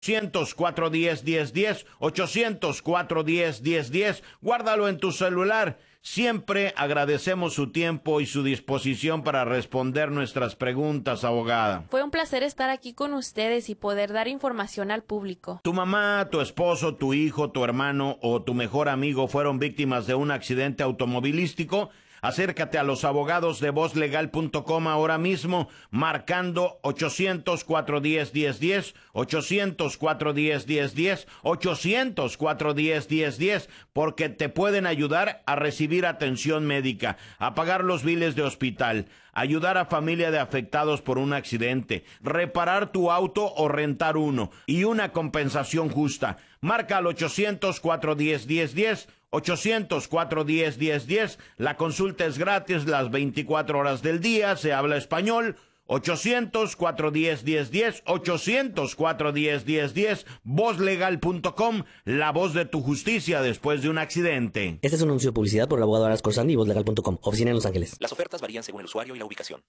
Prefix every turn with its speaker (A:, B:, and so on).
A: 800-410-1010, 800-410-1010, guárdalo en tu celular. Siempre agradecemos su tiempo y su disposición para responder nuestras preguntas, abogada.
B: Fue un placer estar aquí con ustedes y poder dar información al público.
A: ¿Tu mamá, tu esposo, tu hijo, tu hermano o tu mejor amigo fueron víctimas de un accidente automovilístico? Acércate a los abogados de vozlegal.com ahora mismo, marcando 800-410-1010, 800-410-1010, 800-410-1010, porque te pueden ayudar a recibir atención médica, a pagar los biles de hospital, ayudar a familia de afectados por un accidente, reparar tu auto o rentar uno, y una compensación justa. Marca al 800-410-1010, 800-410-1010. La consulta es gratis las 24 horas del día. Se habla español. 800-410-1010. 800-410-1010. Vozlegal.com. La voz de tu justicia después de un accidente.
C: Este es un anuncio de publicidad por el abogado Aras Corsani y Vozlegal.com. Oficina en Los Ángeles.
D: Las ofertas varían según el usuario y la ubicación.